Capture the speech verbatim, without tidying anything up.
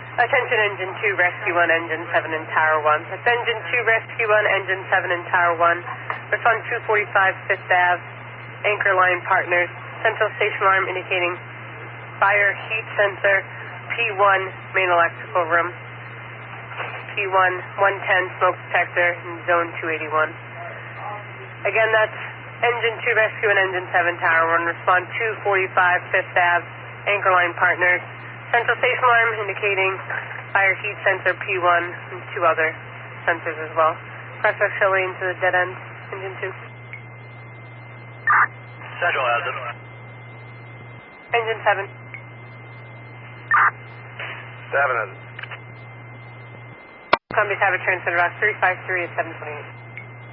Attention Engine two, Rescue one, Engine seven in Tower one. That's Engine two, Rescue one, Engine seven in Tower one. Respond two forty-five Fifth Avenue, Anchor Line Partners. Central station alarm indicating fire heat sensor, P one, main electrical room. P one, one ten, smoke detector, in zone two eighty-one. Again, that's Engine two, Rescue and Engine seven, Tower one. Respond two forty-five Fifth Avenue, Anchor Line Partners. Central station alarm indicating fire heat sensor P one and two other sensors as well. Press auxiliary into the dead end, Engine two. Central has it. Engine seven. seven has it. Columbia Tower transmitter box three five three at seven twenty-eight.